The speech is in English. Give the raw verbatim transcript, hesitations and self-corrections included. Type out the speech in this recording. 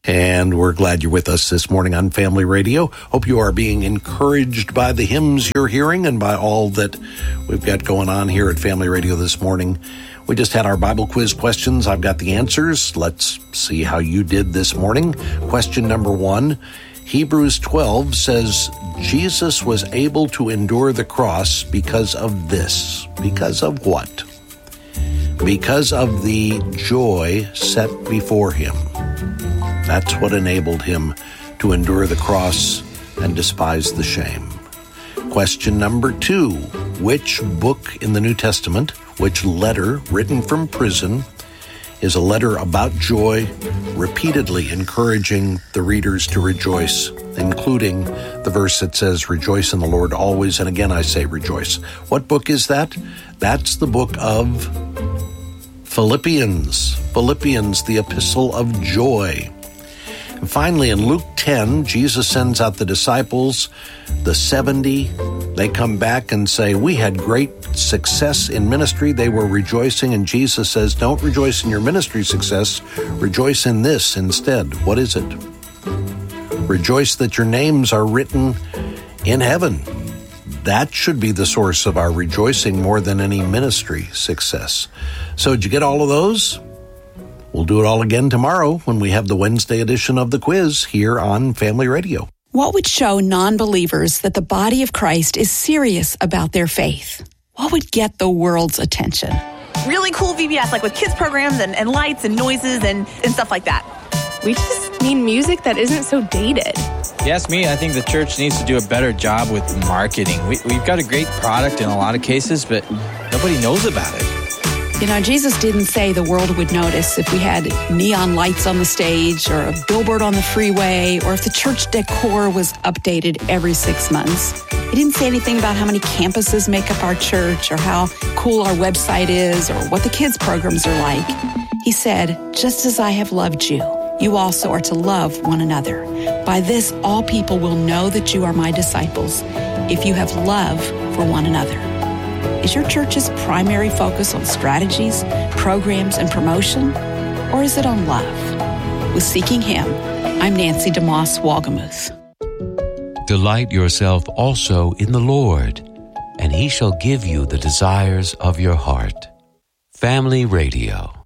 And we're glad you're with us this morning on Family Radio. Hope you are being encouraged by the hymns you're hearing and by all that we've got going on here at Family Radio this morning. We just had our Bible quiz questions. I've got the answers. Let's see how you did this morning. Question number one. Hebrews twelve says, Jesus was able to endure the cross because of this. Because of what? Because of the joy set before him. That's what enabled him to endure the cross and despise the shame. Question number two. Which book in the New Testament, which letter written from prison, is a letter about joy, repeatedly encouraging the readers to rejoice, including the verse that says, rejoice in the Lord always, and again I say rejoice. What book is that? That's the book of Philippians. Philippians, the epistle of joy. And finally, in Luke ten, Jesus sends out the disciples, the seventy. They come back and say, we had great success in ministry. They were rejoicing, and Jesus says, don't rejoice in your ministry success. Rejoice in this instead. What is it? Rejoice that your names are written in heaven. That should be the source of our rejoicing more than any ministry success. So did you get all of those? We'll do it all again tomorrow when we have the Wednesday edition of the quiz here on Family Radio. What would show non-believers that the body of Christ is serious about their faith? What would get the world's attention? Really cool V B S, like with kids programs and, and lights and noises and, and stuff like that. We just need music that isn't so dated. If you ask me, I think the church needs to do a better job with marketing. We, we've got a great product in a lot of cases, but nobody knows about it. You know, Jesus didn't say the world would notice if we had neon lights on the stage or a billboard on the freeway or if the church decor was updated every six months. He didn't say anything about how many campuses make up our church or how cool our website is or what the kids' programs are like. He said, just as I have loved you, you also are to love one another. By this, all people will know that you are my disciples, if you have love for one another. Is your church's primary focus on strategies, programs, and promotion? Or is it on love? With Seeking Him, I'm Nancy DeMoss Wolgemuth. Delight yourself also in the Lord, and He shall give you the desires of your heart. Family Radio.